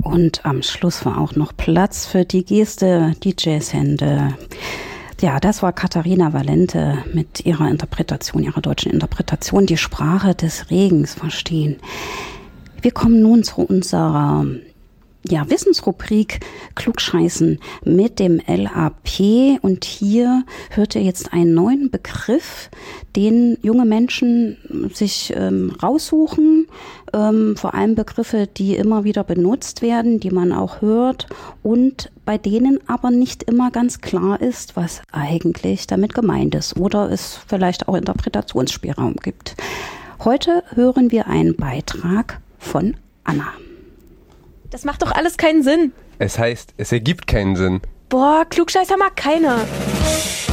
Und am Schluss war auch noch Platz für die Geste, die Jazzhände. Ja, das war Katharina Valente mit ihrer Interpretation, ihrer deutschen Interpretation, die Sprache des Regens verstehen. Wir kommen nun zu unserer Wissensrubrik Klugscheißen mit dem LAP. Und hier hört ihr jetzt einen neuen Begriff, den junge Menschen sich raussuchen. Vor allem Begriffe, die immer wieder benutzt werden, die man auch hört und bei denen aber nicht immer ganz klar ist, was eigentlich damit gemeint ist oder es vielleicht auch Interpretationsspielraum gibt. Heute hören wir einen Beitrag von Anna. Das macht doch alles keinen Sinn. Es heißt, es ergibt keinen Sinn. Boah, Klugscheißer mag keiner.